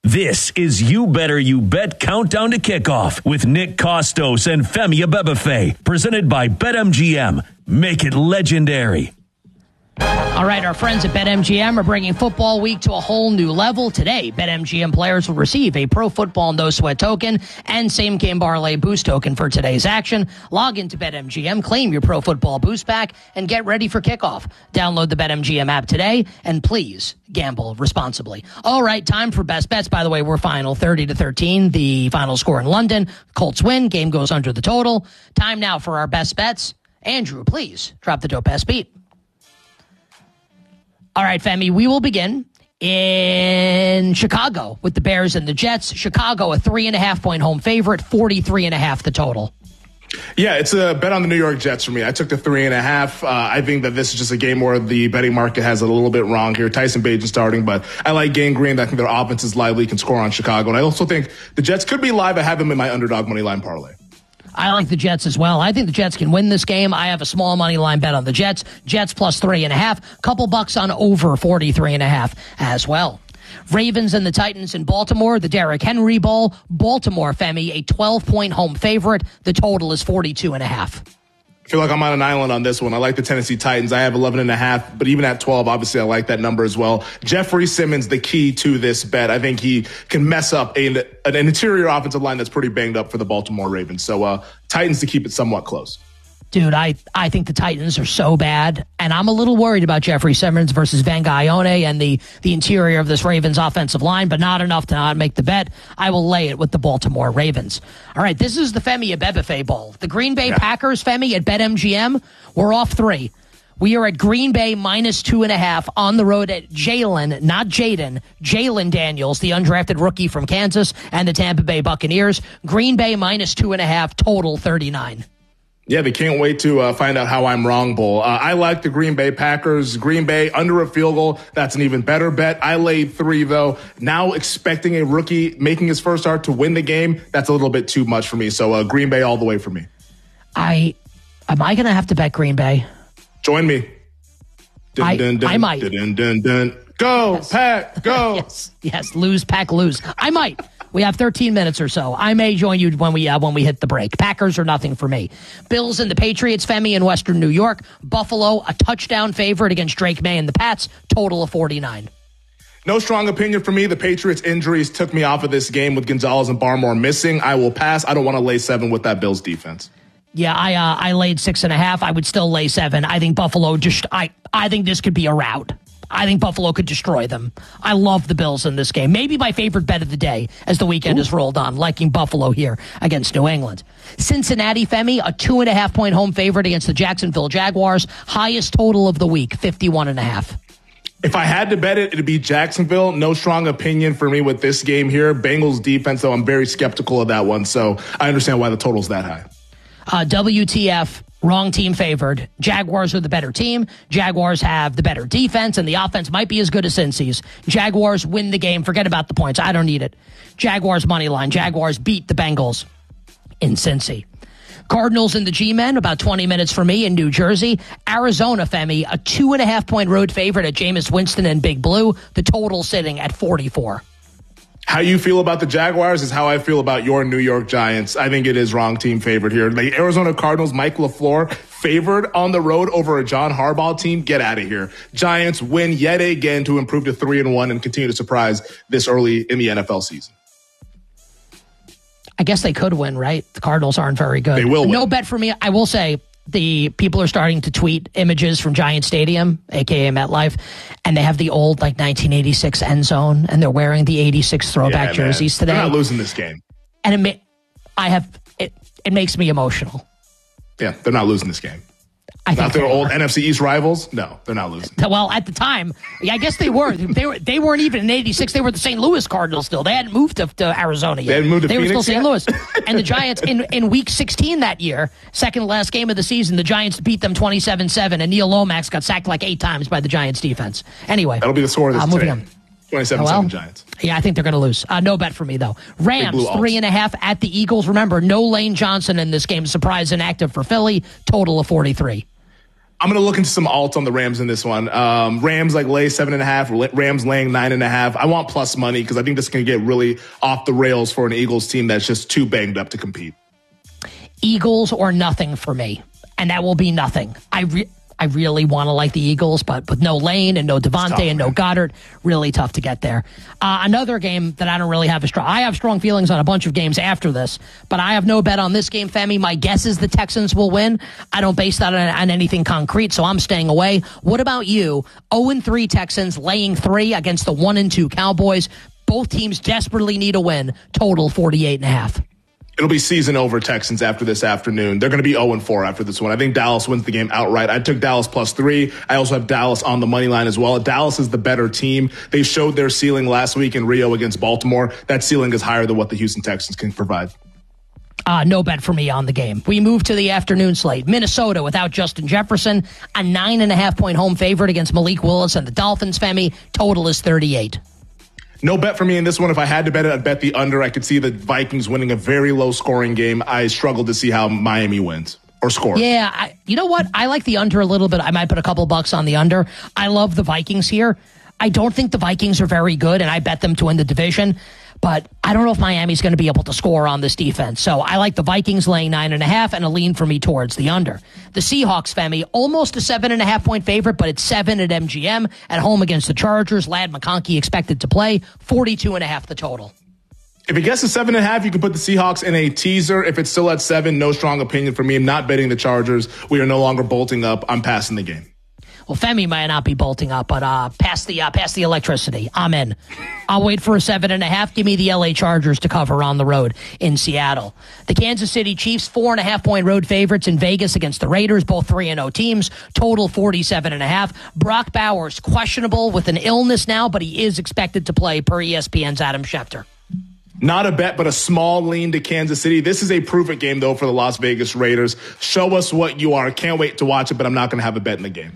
This is You Better You Bet Countdown to Kickoff with Nick Costos and Femi Abebefe, presented by BetMGM. Make it legendary. All right, our friends at BetMGM are bringing football week to a whole new level. Today, BetMGM players will receive a Pro Football No Sweat token and Same Game Parlay Boost token for today's action. Log into BetMGM, claim your Pro Football Boost pack, and get ready for kickoff. Download the BetMGM app today, and please gamble responsibly. All right, time for best bets. By the way, we're final 30-13, the final score in London. Colts win, game goes under the total. Time now for our best bets. Andrew, please drop the dope ass beat. All right, Femi, we will begin in Chicago with the Bears and the Jets. Chicago, a 3.5-point home favorite, 43.5 the total. Yeah, it's a bet on the New York Jets for me. I took the 3.5. I think that this is just a game where the betting market has a little bit wrong here. Tyson Bagent starting, but I like Gang Green. I think their offense is lively, can score on Chicago. And I also think the Jets could be live. I have them in my underdog money line parlay. I like the Jets as well. I think the Jets can win this game. I have a small money line bet on the Jets. Jets plus 3.5. Couple bucks on over 43.5 as well. Ravens and the Titans in Baltimore, the Derrick Henry Bowl. Baltimore, Femi, a 12-point home favorite. The total is 42.5. I feel like I'm on an island on this one. I like the Tennessee Titans. I have 11.5, but even at 12, obviously I like that number as well. Jeffrey Simmons, the key to this bet. I think he can mess up an interior offensive line that's pretty banged up for the Baltimore Ravens. So Titans to keep it somewhat close. Dude, I think the Titans are so bad, and I'm a little worried about Jeffrey Simmons versus Van Ione and the interior of this Ravens offensive line, but not enough to not make the bet. I will lay it with the Baltimore Ravens. All right, this is the Femi Abebefe Bowl. The Green Bay Packers, Femi, at BetMGM, we're off 3. We are at Green Bay minus 2.5 on the road at Jalen, not Jaden, Jalen Daniels, the undrafted rookie from Kansas, and the Tampa Bay Buccaneers. Green Bay minus 2.5, total 39. Yeah, they can't wait to find out how I'm wrong, Bull. I like the Green Bay Packers. Green Bay under a field goal. That's an even better bet. I laid 3, though. Now expecting a rookie making his first start to win the game, that's a little bit too much for me. So Green Bay all the way for me. Am I going to have to bet Green Bay? Join me. I might. Go, yes. Pack, go. Yes, lose, Pack, lose. I might. We have 13 minutes or so. I may join you when we hit the break. Packers are nothing for me. Bills and the Patriots, Femi, in Western New York. Buffalo, a touchdown favorite against Drake May and the Pats. Total of 49. No strong opinion for me. The Patriots injuries took me off of this game with Gonzalez and Barmore missing. I will pass. I don't want to lay 7 with that Bills defense. Yeah, I laid 6.5. I would still lay 7. I think Buffalo I think this could be a rout. I think Buffalo could destroy them. I love the Bills in this game. Maybe my favorite bet of the day as the weekend has rolled on, liking Buffalo here against New England. Cincinnati, Femi, a 2.5-point home favorite against the Jacksonville Jaguars. Highest total of the week, 51.5. If I had to bet it, it'd be Jacksonville. No strong opinion for me with this game here. Bengals defense, though, I'm very skeptical of that one. So I understand why the total's that high. WTF. Wrong team favored. Jaguars are the better team. Jaguars have the better defense, and the offense might be as good as Cincy's. Jaguars win the game. Forget about the points. I don't need it. Jaguars money line. Jaguars beat the Bengals in Cincy. Cardinals and the G-Men, about 20 minutes for me in New Jersey. Arizona, Femi, a 2.5-point road favorite at Jameis Winston and Big Blue. The total sitting at 44. How you feel about the Jaguars is how I feel about your New York Giants. I think it is wrong team favored here. The Arizona Cardinals, Mike LaFleur, favored on the road over a John Harbaugh team. Get out of here. Giants win yet again to improve to 3-1 and continue to surprise this early in the NFL season. I guess they could win, right? The Cardinals aren't very good. They will win. No bet for me. I will say the people are starting to tweet images from Giant Stadium, a.k.a. MetLife, and they have the old 1986 end zone, and they're wearing the 86 throwback jerseys today. They're not losing this game. And it makes me emotional. Yeah, they're not losing this game. Not their old NFC East rivals? No, they're not losing. Well, at the time, I guess they were. They weren't even in 86. They were the St. Louis Cardinals still. They hadn't moved to Arizona yet. They hadn't moved to Phoenix were still yet? St. Louis. And the Giants, in Week 16 that year, second to last game of the season, the Giants beat them 27-7, and Neil Lomax got sacked 8 times by the Giants defense. Anyway. That'll be the score of this moving today. on. 27-7 Giants. Yeah, I think they're going to lose. No bet for me, though. Rams, 3.5 at the Eagles. Remember, no Lane Johnson in this game. Surprise inactive for Philly. Total of 43. I'm going to look into some alts on the Rams in this one. Rams lay 7.5, Rams laying 9.5. I want plus money because I think this can get really off the rails for an Eagles team that's just too banged up to compete. Eagles or nothing for me, and that will be nothing. I really want to like the Eagles, but with no Lane and no Devontae and no Goddard, really tough to get there. Another game that I don't really have I have strong feelings on a bunch of games after this, but I have no bet on this game, Femi. My guess is the Texans will win. I don't base that on anything concrete, so I'm staying away. What about you? 0-3 Texans laying 3 against the 1-2 Cowboys. Both teams desperately need a win. Total 48.5. It'll be season over Texans after this afternoon. They're going to be 0-4 after this one. I think Dallas wins the game outright. I took Dallas +3. I also have Dallas on the money line as well. Dallas is the better team. They showed their ceiling last week in Rio against Baltimore. That ceiling is higher than what the Houston Texans can provide. No bet for me on the game. We move to the afternoon slate. Minnesota without Justin Jefferson, a 9.5-point home favorite against Malik Willis and the Dolphins, Femi. Total is 38. No bet for me in this one. If I had to bet it, I'd bet the under. I could see the Vikings winning a very low-scoring game. I struggle to see how Miami wins or scores. Yeah, you know what? I like the under a little bit. I might put a couple bucks on the under. I love the Vikings here. I don't think the Vikings are very good, and I bet them to win the division. But I don't know if Miami's going to be able to score on this defense. So I like the Vikings laying 9.5 and a lean for me towards the under. The Seahawks, Femi, almost a 7.5-point favorite, but it's 7 at MGM at home against the Chargers. Ladd McConkey expected to play. 42.5 the total. If it gets to 7.5, you can put the Seahawks in a teaser. If it's still at 7, no strong opinion for me. I'm not betting the Chargers. We are no longer bolting up. I'm passing the game. Well, Femi might not be bolting up, but pass the electricity. I'm in. I'll wait for a 7.5. Give me the LA Chargers to cover on the road in Seattle. The Kansas City Chiefs, 4.5-point road favorites in Vegas against the Raiders, both 3-0 teams. Total 47.5. Brock Bowers, questionable with an illness now, but he is expected to play per ESPN's Adam Schefter. Not a bet, but a small lean to Kansas City. This is a prove-it game, though, for the Las Vegas Raiders. Show us what you are. Can't wait to watch it, but I'm not going to have a bet in the game.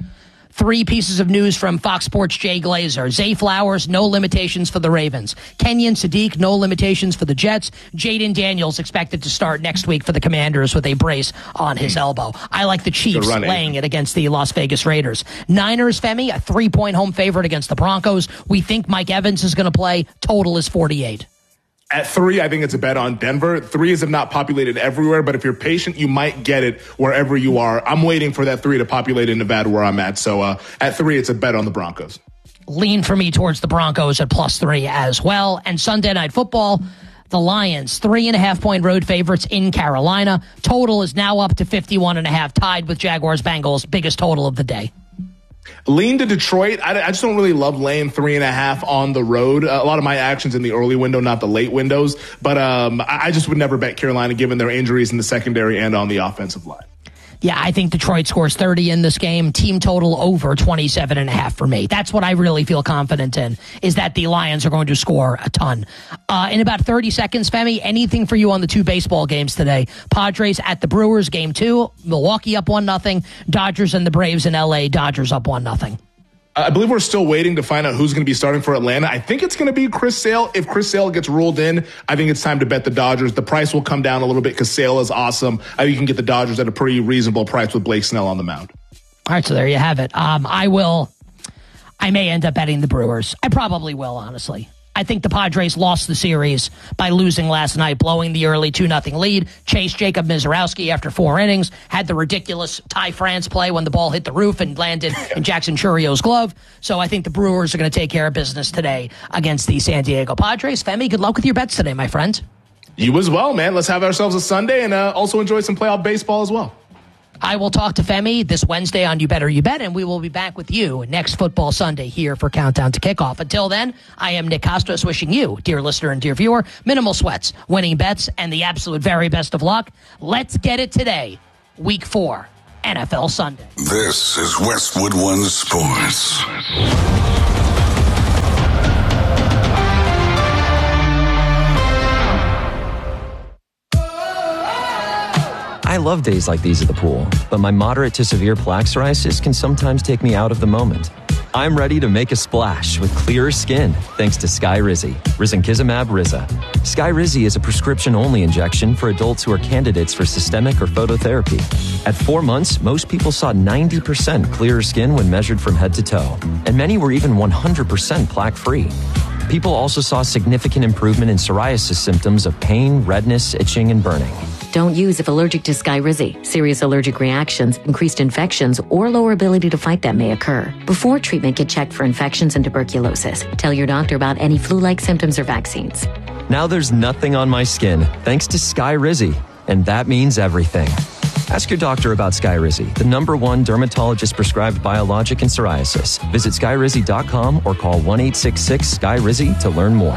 3 pieces of news from Fox Sports' Jay Glazer. Zay Flowers, no limitations for the Ravens. Kenyon Sadiq, no limitations for the Jets. Jaden Daniels expected to start next week for the Commanders with a brace on his elbow. I like the Chiefs laying it against the Las Vegas Raiders. Niners, Femi, a 3-point home favorite against the Broncos. We think Mike Evans is going to play. Total is 48. At 3, I think it's a bet on Denver. 3s have not populated everywhere, but if you're patient, you might get it wherever you are. I'm waiting for that 3 to populate in Nevada where I'm at. So at 3, it's a bet on the Broncos. Lean for me towards the Broncos at +3 as well. And Sunday Night Football, the Lions, 3.5-point road favorites in Carolina. Total is now up to 51.5, tied with Jaguars-Bengals, biggest total of the day. Lean to Detroit. I just don't really love laying 3.5 on the road. A lot of my actions in the early window, not the late windows. But I just would never bet Carolina given their injuries in the secondary and on the offensive line. Yeah, I think Detroit scores 30 in this game. Team total over 27.5 for me. That's what I really feel confident in, is that the Lions are going to score a ton. In about 30 seconds, Femi, anything for you on the 2 baseball games today? Padres at the Brewers, game 2. Milwaukee up 1-0. Dodgers and the Braves in LA. Dodgers up 1-0. I believe we're still waiting to find out who's going to be starting for Atlanta. I think it's going to be Chris Sale. If Chris Sale gets ruled in, I think it's time to bet the Dodgers. The price will come down a little bit because Sale is awesome. I think you can get the Dodgers at a pretty reasonable price with Blake Snell on the mound. All right, so there you have it. I may end up betting the Brewers. I probably will, honestly. I think the Padres lost the series by losing last night, blowing the early 2-0 lead. Chased Jacob Mizorowski after 4 innings, had the ridiculous Ty France play when the ball hit the roof and landed in Jackson Churrio's glove. So I think the Brewers are going to take care of business today against the San Diego Padres. Femi, good luck with your bets today, my friend. You as well, man. Let's have ourselves a Sunday and also enjoy some playoff baseball as well. I will talk to Femi this Wednesday on You Better You Bet, and we will be back with you next Football Sunday here for Countdown to Kickoff. Until then, I am Nick Kostos wishing you, dear listener and dear viewer, minimal sweats, winning bets, and the absolute very best of luck. Let's get it today, Week 4, NFL Sunday. This is Westwood One Sports. I love days like these at the pool, but my moderate to severe plaque psoriasis can sometimes take me out of the moment. I'm ready to make a splash with clearer skin thanks to Skyrizi, risankizumab Riza. Skyrizi is a prescription-only injection for adults who are candidates for systemic or phototherapy. At 4 months, most people saw 90% clearer skin when measured from head to toe, and many were even 100% plaque-free. People also saw significant improvement in psoriasis symptoms of pain, redness, itching, and burning. Don't use if allergic to Skyrizi. Serious allergic reactions, increased infections, or lower ability to fight them may occur. Before treatment, get checked for infections and tuberculosis. Tell your doctor about any flu-like symptoms or vaccines. Now there's nothing on my skin thanks to Skyrizi, and that means everything. Ask your doctor about Skyrizi, the #1 dermatologist-prescribed biologic in psoriasis. Visit Skyrizi.com or call 1-866-SKYRIZI to learn more.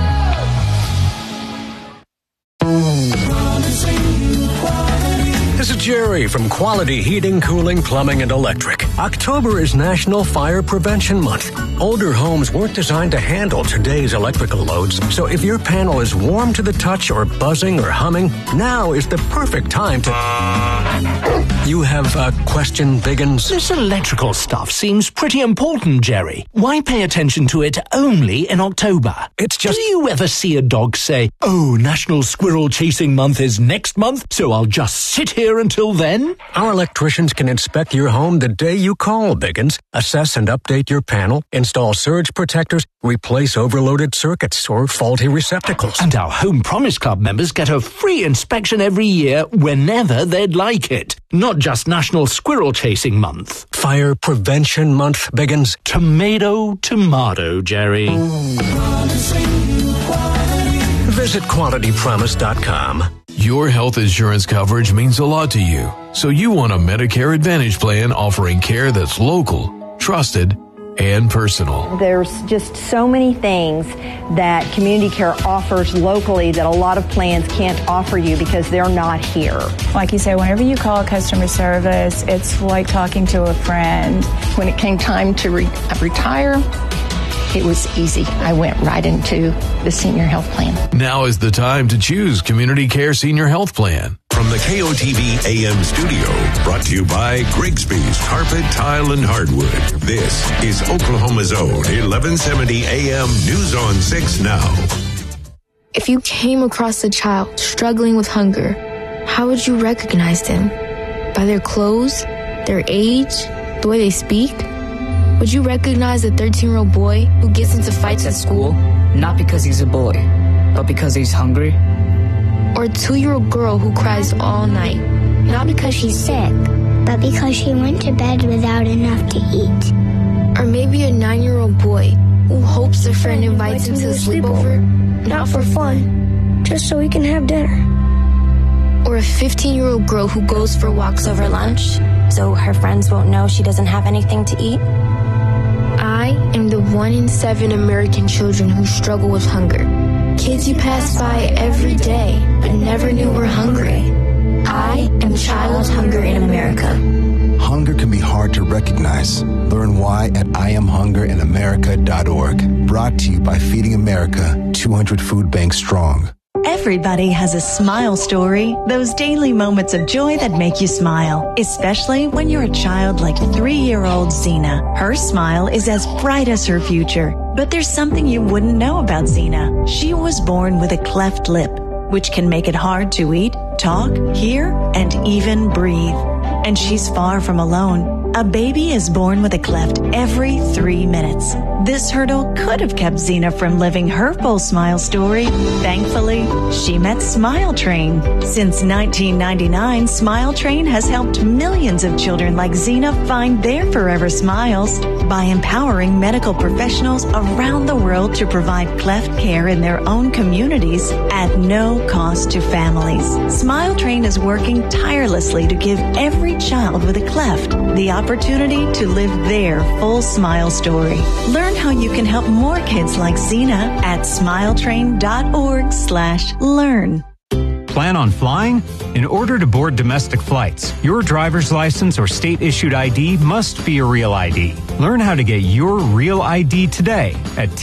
This is Jerry from Quality Heating, Cooling, Plumbing, and Electric. October is National Fire Prevention Month. Older homes weren't designed to handle today's electrical loads, so if your panel is warm to the touch or buzzing or humming, now is the perfect time to... You have a question, Biggins? This electrical stuff seems pretty important, Jerry. Why pay attention to it only in October? It's just... Do you ever see a dog say, "Oh, National Squirrel Chasing Month is next month, so I'll just sit here until then"? Our electricians can inspect your home the day you call, Biggins, assess and update your panel, install surge protectors, replace overloaded circuits or faulty receptacles. And our Home Promise Club members get a free inspection every year whenever they'd like it. Not just National Squirrel Chasing Month. Fire Prevention Month, Biggins. Tomato, Jerry. Visit QualityPromise.com. Your health insurance coverage means a lot to you, so you want a Medicare Advantage plan offering care that's local, trusted, and personal. There's just so many things that Community Care offers locally that a lot of plans can't offer you because they're not here. Like you say, whenever you call customer service, it's like talking to a friend. When it came time to retire, it was easy. I went right into the senior health plan. Now is the time to choose Community Care Senior Health Plan. From the KOTV AM studio, brought to you by Grigsby's Carpet, Tile, and Hardwood. This is Oklahoma's Own 1170 AM News on 6 Now. If you came across a child struggling with hunger, how would you recognize them? By their clothes, their age, the way they speak? Would you recognize a 13-year-old boy who gets into fights at school? Not because he's a boy, but because he's hungry? Or a 2-year-old girl who cries all night, not because she's sick, but because she went to bed without enough to eat. Or maybe a 9-year-old boy who hopes a friend invites him to the sleepover, not for fun, just so we can have dinner. Or a 15-year-old girl who goes for walks over lunch, so her friends won't know she doesn't have anything to eat. I am the 1 in 7 American children who struggle with hunger. Kids you pass by every day, but never knew were hungry. I am Child Hunger in America. Hunger can be hard to recognize. Learn why at IamHungerinAmerica.org. Brought to you by Feeding America, 200 food banks strong. Everybody has a smile story, those daily moments of joy that make you smile, especially when you're a child like 3-year-old Zena. Her smile is as bright as her future. But there's something you wouldn't know about Zena. She was born with a cleft lip, which can make it hard to eat, talk, hear, and even breathe. And she's far from alone. A baby is born with a cleft every 3 minutes. This hurdle could have kept Zena from living her full smile story. Thankfully, she met Smile Train. Since 1999, Smile Train has helped millions of children like Zena find their forever smiles by empowering medical professionals around the world to provide cleft care in their own communities at no cost to families. Smile Train is working tirelessly to give every child with a cleft the opportunity to live their full smile story. Learn how you can help more kids like Zena at smiletrain.org/learn. Plan on flying? In order to board domestic flights, your driver's license or state-issued ID must be a real ID. Learn how to get your real ID today at